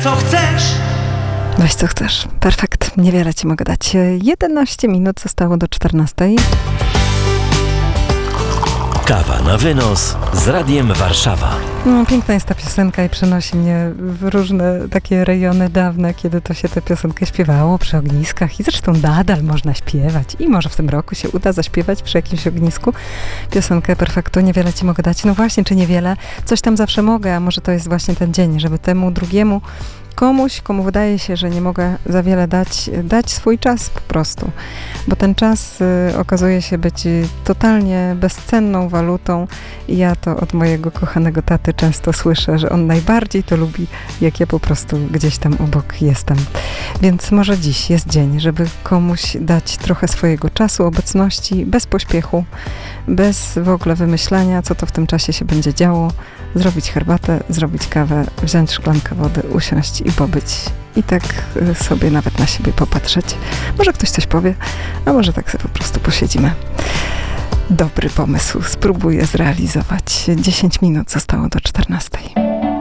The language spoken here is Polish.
co chcesz. Weź co chcesz. Perfekt. Niewiele ci mogę dać. 11 minut zostało do 14. Kawa na wynos z Radiem Warszawa. No, piękna jest ta piosenka i przenosi mnie w różne takie rejony dawne, kiedy to się tę piosenkę śpiewało przy ogniskach i zresztą nadal można śpiewać i może w tym roku się uda zaśpiewać przy jakimś ognisku piosenkę Perfektu. Niewiele ci mogę dać. No właśnie, czy niewiele? Coś tam zawsze mogę, a może to jest właśnie ten dzień, żeby temu drugiemu komuś, komu wydaje się, że nie mogę za wiele dać swój czas po prostu. Bo ten czas okazuje się być totalnie bezcenną walutą i ja to od mojego kochanego taty często słyszę, że on najbardziej to lubi, jak ja po prostu gdzieś tam obok jestem. Więc może dziś jest dzień, żeby komuś dać trochę swojego czasu, obecności, bez pośpiechu, bez w ogóle wymyślania, co to w tym czasie się będzie działo, zrobić herbatę, zrobić kawę, wziąć szklankę wody, usiąść i pobyć. I tak sobie nawet na siebie popatrzeć. Może ktoś coś powie, a może tak sobie po prostu posiedzimy. Dobry pomysł. Spróbuję zrealizować. 10 minut zostało do 14.